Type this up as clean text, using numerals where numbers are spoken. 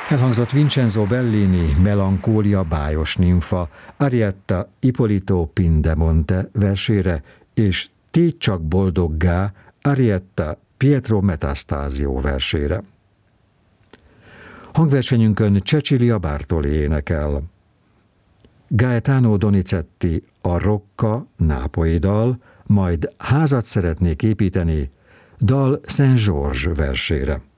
Elhangzott Vincenzo Bellini Melankólia bájos nimfa, Arietta Ippolito Pindemonte versére, és Tégy csak boldoggá, Arietta Pietro Metastasio versére. Hangversenyünkön Cecilia Bartoli énekel. Gaetano Donizetti a Rocca nápolyi dal, majd Házat szeretnék építeni, dal Saint George versére.